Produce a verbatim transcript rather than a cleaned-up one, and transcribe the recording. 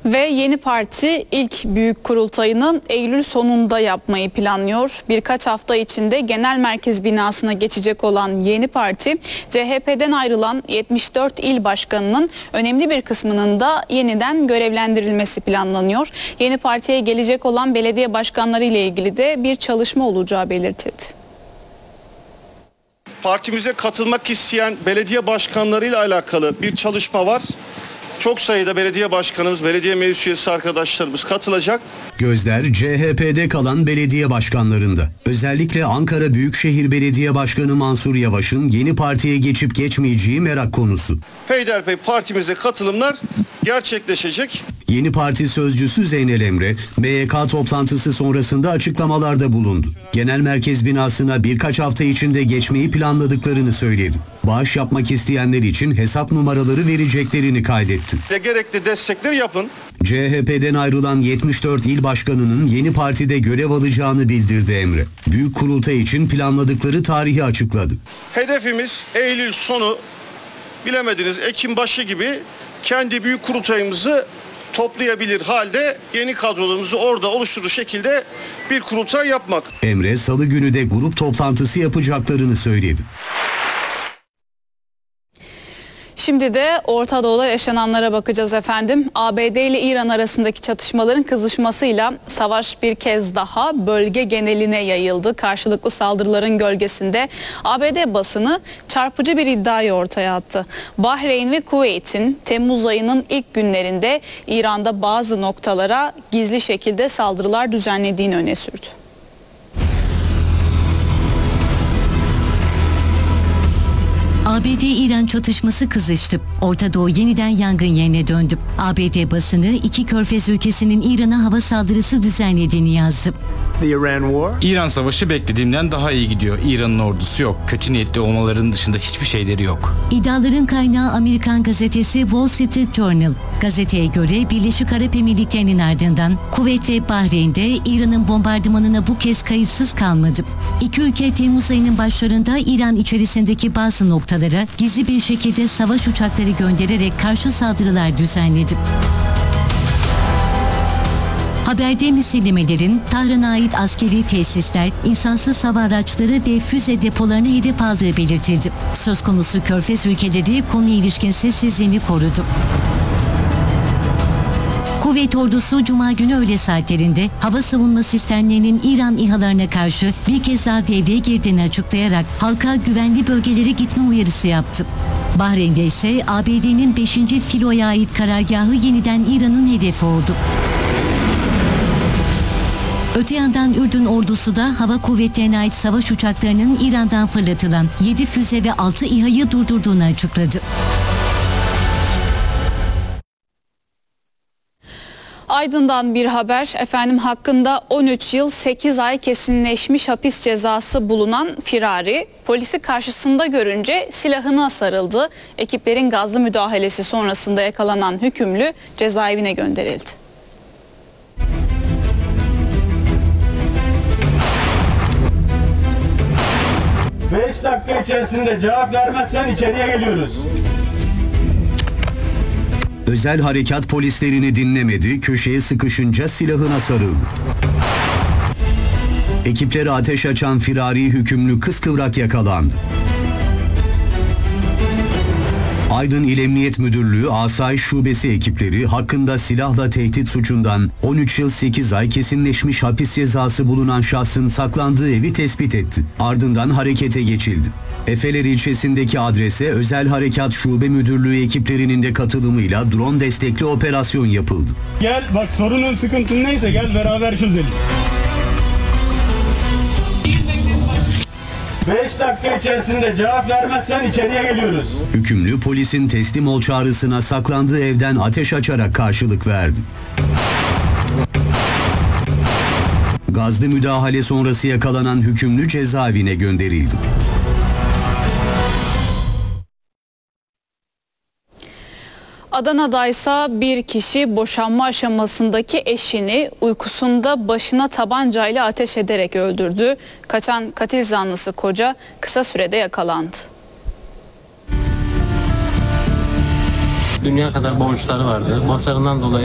Ve yeni parti ilk büyük kurultayını Eylül sonunda yapmayı planlıyor. Birkaç hafta içinde genel merkez binasına geçecek olan yeni parti, C H P'den ayrılan yetmiş dört il başkanının önemli bir kısmının da yeniden görevlendirilmesi planlanıyor. Yeni partiye gelecek olan belediye başkanları ile ilgili de bir çalışma olacağı belirtildi. Partimize katılmak isteyen belediye başkanlarıyla alakalı bir çalışma var. Çok sayıda belediye başkanımız, belediye meclis üyesi arkadaşlarımız katılacak. Gözler C H P'de kalan belediye başkanlarında. Özellikle Ankara Büyükşehir Belediye Başkanı Mansur Yavaş'ın yeni partiye geçip geçmeyeceği merak konusu. Peyderpey partimize katılımlar gerçekleşecek. Yeni parti sözcüsü Zeynel Emre, M Y K toplantısı sonrasında açıklamalarda bulundu. Genel merkez binasına birkaç hafta içinde geçmeyi planladıklarını söyledi. Bağış yapmak isteyenler için hesap numaraları vereceklerini kaydetti. Ve gerekli destekleri yapın. C H P'den ayrılan yetmiş dört il başkanının yeni partide görev alacağını bildirdi Emre. Büyük kurultay için planladıkları tarihi açıkladı. Hedefimiz Eylül sonu, bilemediniz Ekim başı gibi kendi büyük kurultayımızı toplayabilir halde yeni kadrolarımızı orada oluşturur şekilde bir kurultay yapmak. Emre salı günü de grup toplantısı yapacaklarını söyledi. Şimdi de Orta Doğu'da yaşananlara bakacağız efendim. A B D ile İran arasındaki çatışmaların kızışmasıyla savaş bir kez daha bölge geneline yayıldı. Karşılıklı saldırıların gölgesinde A B D basını çarpıcı bir iddiayı ortaya attı. Bahreyn ve Kuveyt'in Temmuz ayının ilk günlerinde İran'da bazı noktalara gizli şekilde saldırılar düzenlediğini öne sürdü. A B D-İran çatışması kızıştı. Orta Doğu yeniden yangın yerine döndü. A B D basını iki Körfez ülkesinin İran'a hava saldırısı düzenlediğini yazdı. İran savaşı beklediğimden daha iyi gidiyor. İran'ın ordusu yok. Kötü niyetli olmalarının dışında hiçbir şeyleri yok. İddiaların kaynağı Amerikan gazetesi Wall Street Journal. Gazeteye göre Birleşik Arap Emirlikleri'nin ardından Kuveyt ve Bahreyn'de İran'ın bombardımanına bu kez kayıtsız kalmadı. İki ülke Temmuz ayının başlarında İran içerisindeki bazı noktalara gizli bir şekilde savaş uçakları göndererek karşı saldırılar düzenledi. Haberde misillemelerin Tahran'a ait askeri tesisler, insansız hava araçları ve füze depolarını hedef aldığı belirtildi. Söz konusu Körfez ülkeleri konuya ilişkin sessizliğini korudu. Kuveyt ordusu Cuma günü öğle saatlerinde hava savunma sistemlerinin İran İHA'larına karşı bir kez daha devreye girdiğini açıklayarak halka güvenli bölgelere gitme uyarısı yaptı. Bahreyn'de ise A B D'nin beşinci filoya ait karargahı yeniden İran'ın hedefi oldu. Öte yandan Ürdün ordusu da hava kuvvetlerine ait savaş uçaklarının İran'dan fırlatılan yedi füze ve altı İHA'yı durdurduğunu açıkladı. Aydın'dan bir haber efendim, hakkında on üç yıl sekiz ay kesinleşmiş hapis cezası bulunan firari polisi karşısında görünce silahına sarıldı. Ekiplerin gazlı müdahalesi sonrasında yakalanan hükümlü cezaevine gönderildi. beş dakika içerisinde cevap vermezsen içeriye geliyoruz. Özel harekat polislerini dinlemedi, köşeye sıkışınca silahına sarıldı. Ekiplere ateş açan firari hükümlü kıskıvrak yakalandı. Aydın İl Emniyet Müdürlüğü Asayiş Şubesi ekipleri hakkında silahla tehdit suçundan on üç yıl sekiz ay kesinleşmiş hapis cezası bulunan şahsın saklandığı evi tespit etti. Ardından harekete geçildi. Efeler ilçesindeki adrese Özel Harekat Şube Müdürlüğü ekiplerinin de katılımıyla drone destekli operasyon yapıldı. Gel bak, sorunun sıkıntın neyse gel beraber çözelim. beş dakika içerisinde cevap vermezsen içeriye geliyoruz. Hükümlü polisin teslim ol çağrısına saklandığı evden ateş açarak karşılık verdi. Gazlı müdahale sonrası yakalanan hükümlü cezaevine gönderildi. Adana'daysa bir kişi boşanma aşamasındaki eşini uykusunda başına tabancayla ateş ederek öldürdü. Kaçan katil zanlısı koca kısa sürede yakalandı. Dünya kadar borçları vardı. Borçlarından dolayı